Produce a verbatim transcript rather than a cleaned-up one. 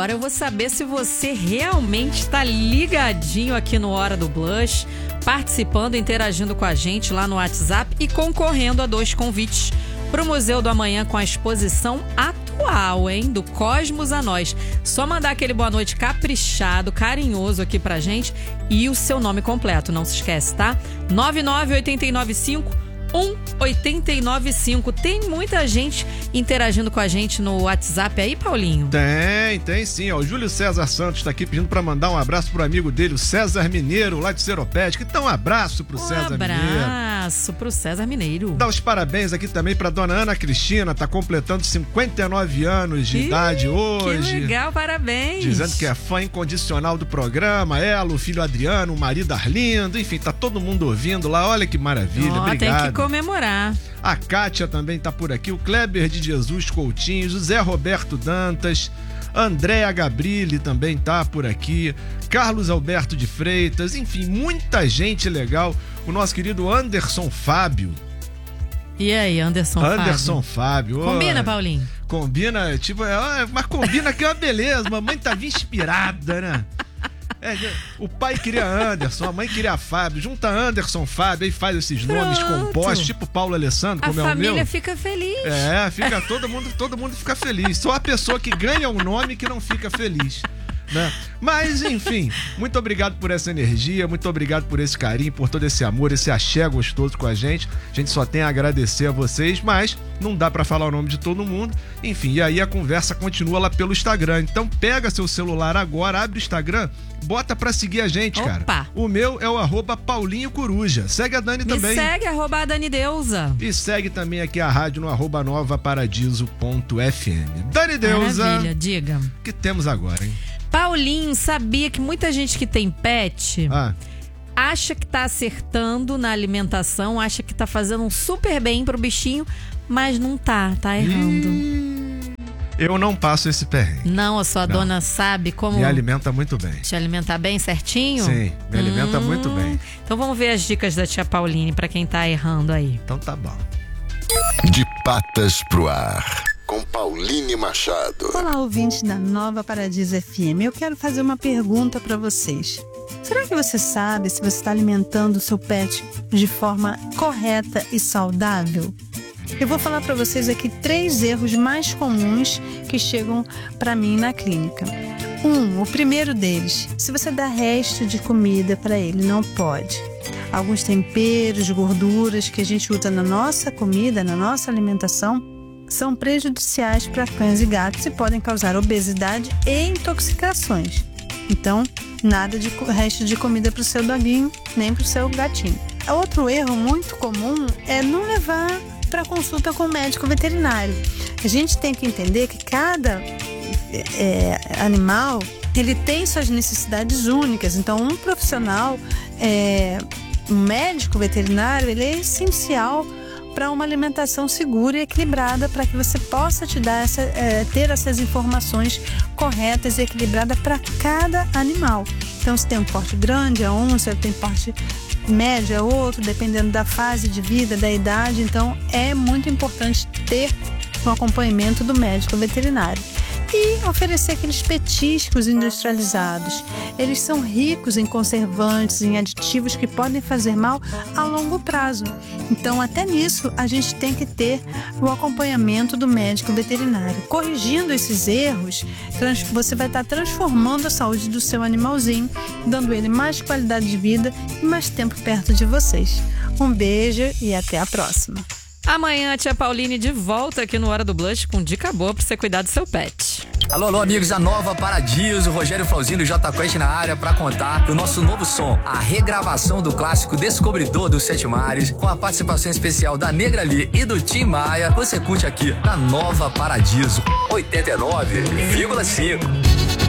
agora eu vou saber se você realmente está ligadinho aqui no Hora do Blush, participando, interagindo com a gente lá no WhatsApp e concorrendo a dois convites para o Museu do Amanhã com a exposição atual, hein? Do Cosmos a Nós. Só mandar aquele boa noite caprichado, carinhoso aqui pra gente e o seu nome completo, não se esquece, tá? nove nove oito nove cinco um oito nove cinco. Tem muita gente interagindo com a gente no WhatsApp aí, Paulinho? Tem, tem sim. Ó, o Júlio César Santos tá aqui pedindo pra mandar um abraço pro amigo dele, o César Mineiro, lá de Seropédica. Então um abraço pro um César abraço Mineiro. Um abraço pro César Mineiro. Dá os parabéns aqui também pra dona Ana Cristina, tá completando cinquenta e nove anos de Ih, idade hoje. Que legal, parabéns. Dizendo que é fã incondicional do programa, ela, o filho Adriano, o marido Arlindo, enfim, tá todo mundo ouvindo lá. Olha que maravilha, oh, obrigado. Tem que comemorar. A Kátia também tá por aqui, o Kleber de Jesus Coutinho, José Roberto Dantas, Andréa Gabrilli também tá por aqui, Carlos Alberto de Freitas, enfim, muita gente legal. O nosso querido Anderson Fábio. E aí, Anderson, Anderson Fábio? Fábio. Combina, Paulinho? Combina, tipo, é, mas combina que é uma beleza, mamãe tava inspirada, né? É, o pai queria Anderson, a mãe queria Fábio. Junta Anderson, Fábio e faz esses Pronto. nomes compostos, tipo Paulo Alessandro, como a é o meu. A família fica feliz. É, fica todo mundo, todo mundo fica feliz. Só a pessoa que ganha um nome que não fica feliz, né? Mas, enfim, muito obrigado por essa energia, muito obrigado por esse carinho, por todo esse amor, esse axé gostoso com a gente. A gente só tem a agradecer a vocês, mas não dá pra falar o nome de todo mundo. Enfim, e aí a conversa continua lá pelo Instagram. Então pega seu celular agora, abre o Instagram, bota pra seguir a gente, Opa. cara. O meu é o arroba Paulinho Coruja. Segue a Dani Me também. segue, arroba a Dani Deusa. E segue também aqui a rádio no arroba nova paradiso ponto f m. Dani Deusa. Maravilha, diga. O que temos agora, hein? Paulinho, sabia que muita gente que tem pet Ah. acha que tá acertando na alimentação, acha que tá fazendo um super bem pro bichinho, mas não tá, tá errando. Ih, eu não passo esse perrengue. Não, a sua Não. dona sabe como Me alimenta muito bem. te alimentar bem certinho? Sim, me alimenta Hum, muito bem. Então vamos ver as dicas da tia Pauline pra quem tá errando aí. Então tá bom. De patas pro ar, com Pauline Machado. Olá, ouvintes da Nova Paradiso F M. Eu quero fazer uma pergunta para vocês. Será que você sabe se você está alimentando o seu pet de forma correta e saudável? Eu vou falar para vocês aqui três erros mais comuns que chegam para mim na clínica. Um, o primeiro deles, se você dá resto de comida para ele, não pode. Alguns temperos, gorduras que a gente usa na nossa comida, na nossa alimentação, são prejudiciais para cães e gatos e podem causar obesidade e intoxicações. Então, nada de resto de comida para o seu doguinho, nem para o seu gatinho. Outro erro muito comum é não levar para consulta com o médico veterinário. A gente tem que entender que cada é, animal ele tem suas necessidades únicas. Então, um profissional, é, um médico veterinário, ele é essencial para uma alimentação segura e equilibrada, para que você possa te dar essa, é, ter essas informações corretas e equilibradas para cada animal. Então, se tem um porte grande, é um, se tem porte médio, é outro, dependendo da fase de vida, da idade. Então, é muito importante ter um acompanhamento do médico veterinário. E oferecer aqueles petiscos industrializados. Eles são ricos em conservantes, em aditivos que podem fazer mal a longo prazo. Então, até nisso, a gente tem que ter o acompanhamento do médico veterinário. Corrigindo esses erros, você vai estar transformando a saúde do seu animalzinho, dando ele mais qualidade de vida e mais tempo perto de vocês. Um beijo e até a próxima. Amanhã a tia Pauline de volta aqui no Hora do Blush com dica boa pra você cuidar do seu pet. Alô, alô, amigos da Nova Paradiso, Rogério Flauzino e J Quest na área pra contar do nosso novo som, a regravação do clássico Descobridor dos Sete Mares, com a participação especial da Negra Lee e do Tim Maia. Você curte aqui na Nova Paradiso oitenta e nove vírgula cinco.